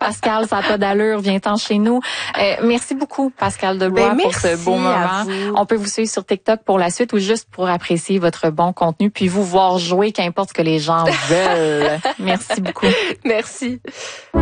Pascal, ça n'a pas d'allure, viens-t'en chez nous. Merci beaucoup, Pascal Debois, pour ce beau moment. On peut vous suivre sur TikTok pour la suite ou juste pour apprécier votre bon contenu, puis vous voir jouer, qu'importe ce que les gens veulent. Merci beaucoup. Merci.